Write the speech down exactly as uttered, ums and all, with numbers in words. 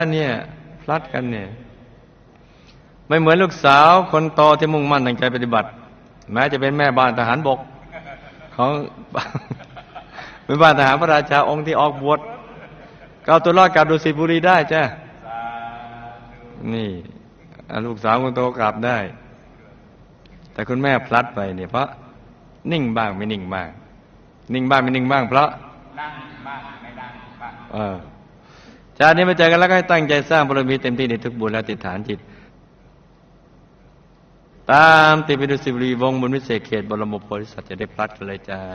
เนี่ยพลัดกันเนี่ยไม่เหมือนลูกสาวคนโตที่มุ่งมั่นตั้งใจปฏิบัติแม้จะเป็นแม่บ้านทหารบกของ เป็นบ้านทหารพระราชาองค์ที่ออกบวชก็เอาตัวรอดกลับดุสิตบุรีได้จ้ะนี่ลูกสาวคนโตกลับได้แต่คุณแม่พลัดไปเนี่ยเพราะนิ่งบ้างไม่นิ่งบ้างนิ่งบ้างไม่นิ่งบ้างเพราะนั่งบ้างไม่นั่งบ้างเออชาตินี้มาเจอกันแล้วก็ให้ตั้งใจสร้างบารมีเต็มที่ในทุกบุญและติดฐานจิตตามติดไปดุสิตบุรีวงบุญวิเศษเขตบรมโพธิสัตว์จะได้พลัดกันเลยจ้า